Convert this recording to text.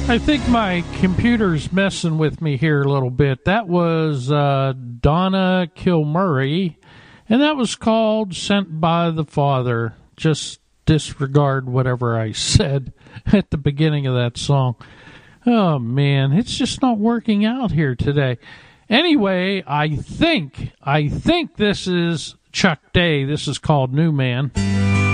I think my computer's messing with me here a little bit. That was Donna Kilmurray, and that was called Sent by the Father. Just disregard whatever I said at the beginning of that song. Oh, man, it's just not working out here today. Anyway, I think this is Chuck Day. This is called New Man.